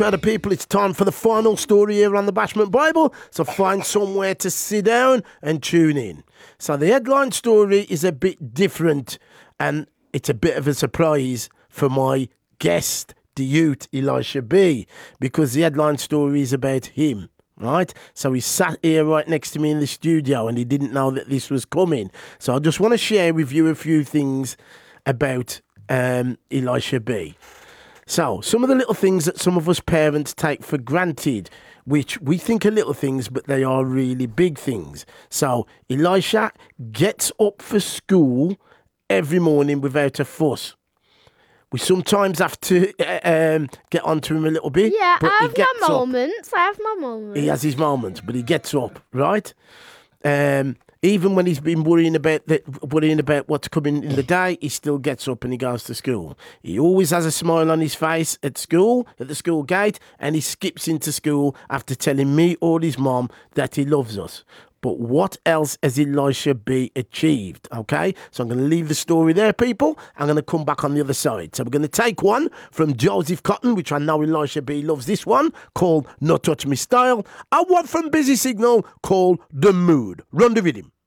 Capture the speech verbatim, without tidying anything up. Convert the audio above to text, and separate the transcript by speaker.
Speaker 1: Better people, it's time for the final story here on the Bashment Bible. So find somewhere to sit down and tune in. So the headline story is a bit different, and it's a bit of a surprise for my guest, the youth, Elisha B, because the headline story is about him. Right, so he sat here right next to me in the studio and he didn't know that this was coming. So I just want to share with you a few things about um, Elisha B. So some of the little things that some of us parents take for granted, which we think are little things, but they are really big things. So Elisha gets up for school every morning without a fuss. We sometimes have to uh, um, get onto him a little bit.
Speaker 2: Yeah,
Speaker 1: but
Speaker 2: I
Speaker 1: he
Speaker 2: have
Speaker 1: gets
Speaker 2: my
Speaker 1: up.
Speaker 2: moments. I have my moments.
Speaker 1: He has his moments, but he gets up, right? Um, even when he's been worrying about the, worrying about what's coming in the day, he still gets up and he goes to school. He always has a smile on his face at school, at the school gate, and he skips into school after telling me or his mom that he loves us. But what else has Elisha B achieved? Okay, so I'm going to leave the story there, people. I'm going to come back on the other side. So we're going to take one from Joseph Cotton, which I know Elisha B loves this one, called Not Touch Me Style, and one from Busy Signal called The Mood. Run the rhythm.